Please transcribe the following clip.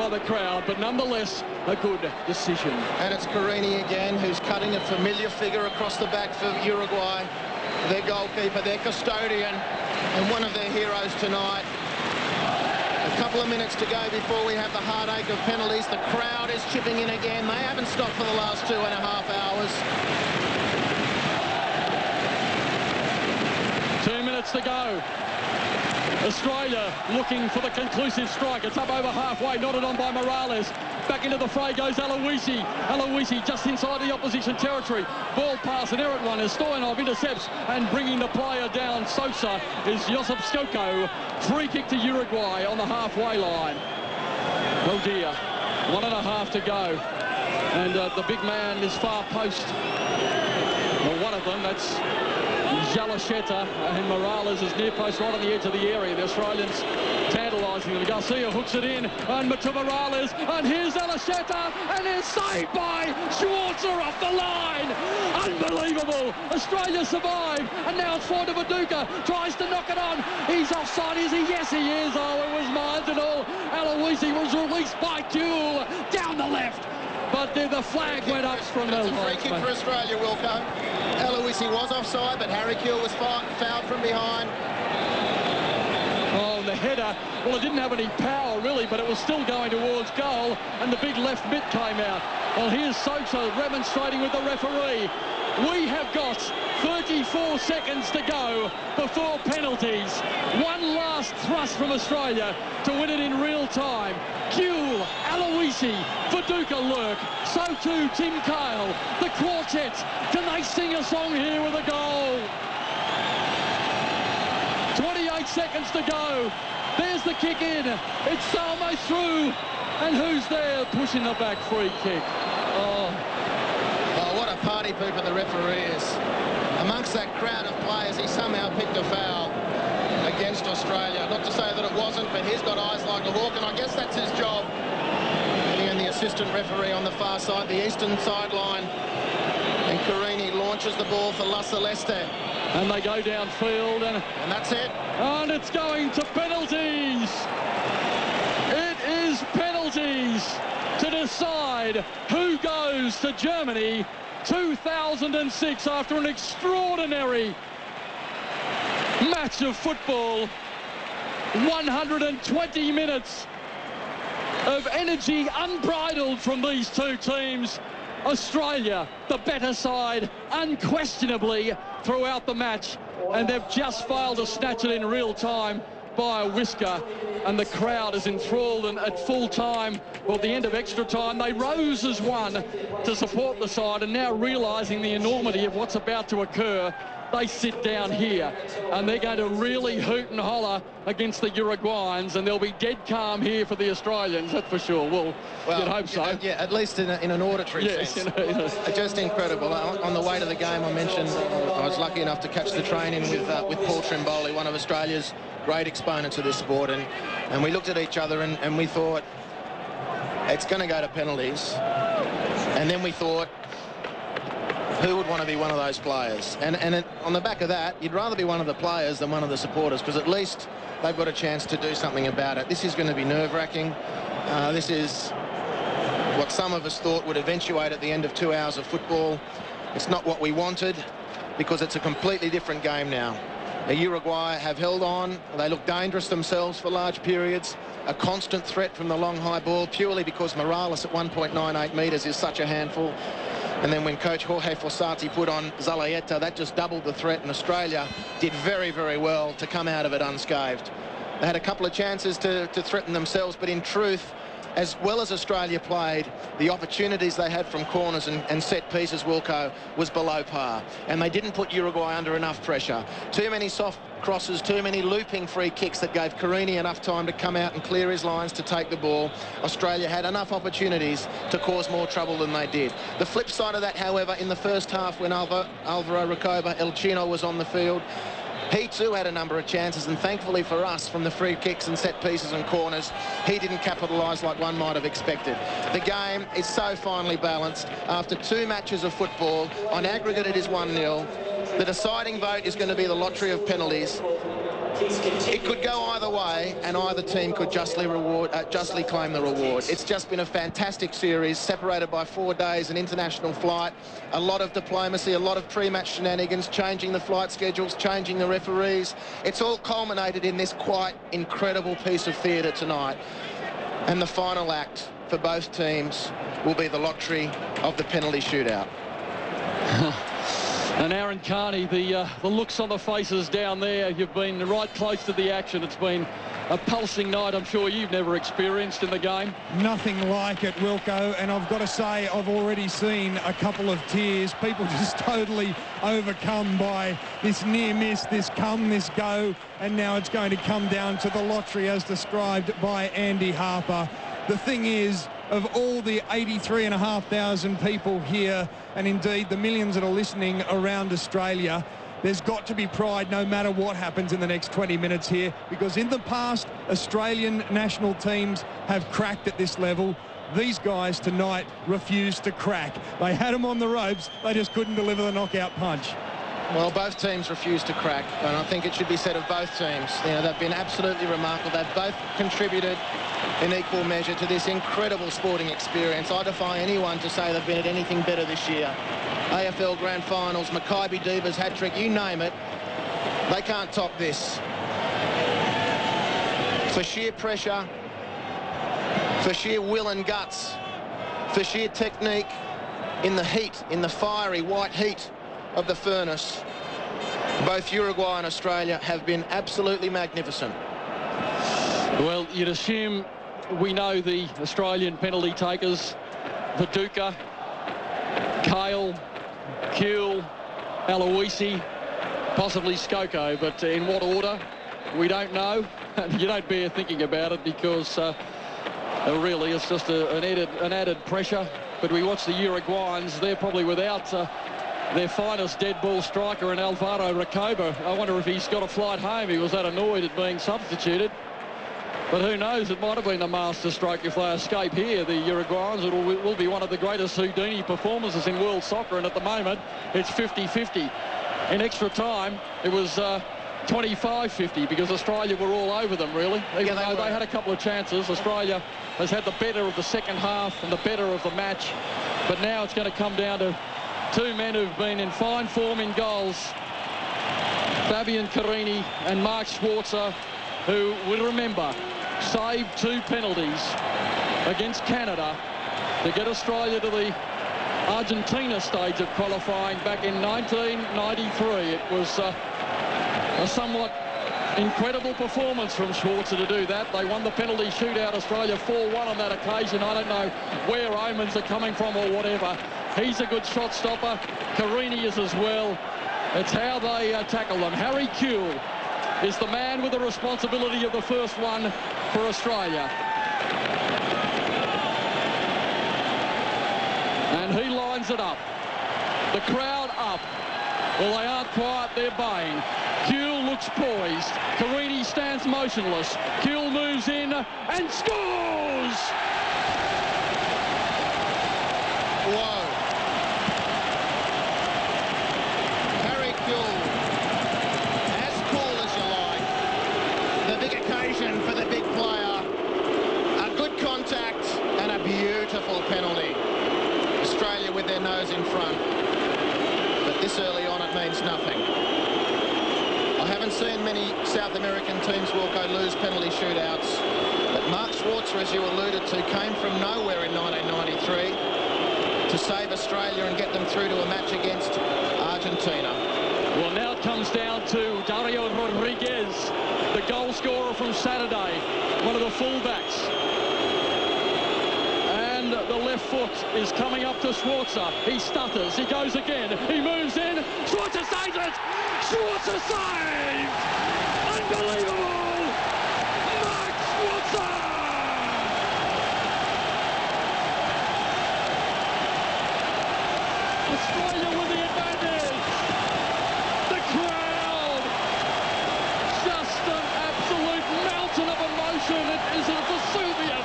by the crowd, but nonetheless a good decision. And it's Carini again, who's cutting a familiar figure across the back for Uruguay. Their goalkeeper, their custodian, and one of their heroes tonight. A couple of minutes to go before we have the heartache of penalties. The crowd is chipping in again. They haven't stopped for the last 2.5 hours. 2 minutes to go. Australia looking for the conclusive strike. It's up over halfway, nodded on by Morales. Back into the fray goes Aloisi. Aloisi just inside the opposition territory. Ball pass, an errant one as Stoyanov intercepts, and bringing the player down, Sosa, is Josip Skoko. Free kick to Uruguay on the halfway line. Oh dear, 1.5 to go. And the big man is far post. Well, one of them, that's Jalacheta, and Morales is near post right on the edge of the area. The Australians tantalising them. Garcia hooks it in, and to Morales, and here's Jalacheta, and it's saved by Schwarzer off the line. Unbelievable. Australia survived, and now it's forward to Viduka, tries to knock it on. He's offside, is he? Yes, he is. Oh, it was marginal. Aloisi was released by Kuehl down the left. But the flag went up from the free kick for Australia, Wilco. Aloisi was offside, but Harry Kuehl was fouled from behind. Oh, the header, well, it didn't have any power, really, but it was still going towards goal, and the big left mitt came out. Well, here's Sosa remonstrating with the referee. We have got 34 seconds to go before penalties. One last thrust from Australia to win it in real time. Kuehl, Aloisi, Viduka lurk, so too Tim Cahill. The quartet, can they sing a song here with a goal? 28 seconds to go. There's the kick in. It's almost through. And who's there pushing the back free kick? Oh, what a party pooper the referee is. Amongst that crowd of players, he somehow picked a foul against Australia. Not to say that it wasn't, but he's got eyes like a hawk, and I guess that's his job. And the assistant referee on the far side, the eastern sideline. And Carini launches the ball for La Celeste. And they go downfield, and that's it. And it's going to penalties. It is penalties to decide who goes to Germany 2006 after an extraordinary match of football. 120 minutes of energy unbridled from these two teams. Australia, the better side, unquestionably throughout the match, and they've just failed to snatch it in real time by a whisker, and the crowd is enthralled. And at full time, well, at the end of extra time, they rose as one to support the side, and now realising the enormity of what's about to occur, they sit down here, and they're going to really hoot and holler against the Uruguayans, and there'll be dead calm here for the Australians, that's for sure. Well, you'd hope so. Yeah, at least in an auditory sense. Just incredible. On the way to the game, I mentioned I was lucky enough to catch the training with Paul Trimboli, one of Australia's great exponents of this sport, and we looked at each other and we thought, it's going to go to penalties. And then we thought, who would want to be one of those players? And on the back of that, you'd rather be one of the players than one of the supporters, because at least they've got a chance to do something about it. This is going to be nerve-wracking. This is what some of us thought would eventuate at the end of 2 hours of football. It's not what we wanted, because it's a completely different game now. Uruguay have held on. They look dangerous themselves for large periods. A constant threat from the long high ball, purely because Morales at 1.98 metres is such a handful. And then when coach Jorge Fossati put on Zalaeta, that just doubled the threat, and Australia did very, very well to come out of it unscathed. They had a couple of chances to threaten themselves, but in truth, as well as Australia played, the opportunities they had from corners and set pieces, Wilco, was below par. And they didn't put Uruguay under enough pressure. Too many soft crosses, too many looping free kicks that gave Carini enough time to come out and clear his lines to take the ball. Australia had enough opportunities to cause more trouble than they did. The flip side of that, however, in the first half, when Alvaro Recoba, El Chino, was on the field, he too had a number of chances, and thankfully for us, from the free kicks and set pieces and corners, he didn't capitalise like one might have expected. The game is so finely balanced. After 2 matches of football, on aggregate it is 1-0. The deciding vote is going to be the lottery of penalties. it could go either way, and either team could justly claim the reward. It's just been a fantastic series, separated by 4 days, an international flight, a lot of diplomacy, a lot of pre-match shenanigans, changing the flight schedules, changing the referees. It's all culminated in this quite incredible piece of theatre tonight. And the final act for both teams will be the lottery of the penalty shootout. And Aaron Carney, the looks on the faces down there, you've been right close to the action. It's been a pulsing night I'm sure you've never experienced in the game. Nothing like it, Wilco, and I've got to say I've already seen a couple of tears. People just totally overcome by this near miss, this come, this go, and now it's going to come down to the lottery as described by Andy Harper. The thing is, of all the 83,500 people here, and indeed the millions that are listening around Australia, there's got to be pride no matter what happens in the next 20 minutes here, because in the past, Australian national teams have cracked at this level. These guys tonight refused to crack. They had them on the ropes, they just couldn't deliver the knockout punch. Well, both teams refused to crack, and I think it should be said of both teams. You know, they've been absolutely remarkable. They've both contributed in equal measure to this incredible sporting experience. I defy anyone to say they've been at anything better this year. AFL Grand Finals, Makybe Diva's hat-trick, you name it, they can't top this. For sheer pressure, for sheer will and guts, for sheer technique in the heat, in the fiery white heat of the furnace, both Uruguay and Australia have been absolutely magnificent. Well, you'd assume we know the Australian penalty takers: Viduka, Kale, Kuehl, Aloisi, possibly Skoko, but in what order, we don't know. You don't bear thinking about it, because really it's just an added pressure. But we watch the Uruguayans, they're probably without their finest dead ball striker in Alvaro Recoba. I wonder if he's got a flight home. He was that annoyed at being substituted. But who knows, it might have been a master stroke if they escape here, the Uruguayans. It will be one of the greatest Houdini performances in world soccer, and at the moment it's 50-50. In extra time it was 25-50, because Australia were all over them, really. Even though they had a couple of chances, Australia has had the better of the second half and the better of the match. But now it's going to come down to two men who've been in fine form in goals, Fabian Carini and Mark Schwarzer, who, we remember, saved 2 penalties against Canada to get Australia to the Argentina stage of qualifying back in 1993. It was a somewhat incredible performance from Schwarzer to do that. They won the penalty shootout, Australia 4-1 on that occasion. I don't know where omens are coming from or whatever. He's a good shot stopper. Carini is as well. It's how they tackle them. Harry Kuehl is the man with the responsibility of the first one for Australia. And he lines it up. The crowd up. Well, they aren't quiet, they're baying. Kuehl looks poised. Carini stands motionless. Kuehl moves in and scores! Whoa. Harry Kuehl, as cool as you like. The big occasion for the big player. A good contact and a beautiful penalty. Australia with their nose in front. But this early on it means nothing. I haven't seen many South American teams, Wilco, lose penalty shootouts. But Mark Schwarzer, as you alluded to, came from nowhere in 1993 to save Australia and get them through to a match against Argentina. Well, now it comes down to Dario Rodriguez, the goal scorer from Saturday, one of the fullbacks. And the left foot is coming up to Schwarzer. He stutters, he goes again, he moves in, Schwarzer saves it! Schwarzer saved! Unbelievable! Mark Schwarzer! Australia with the advantage! The crowd! Just an absolute mountain of emotion. It is a Vesuvius!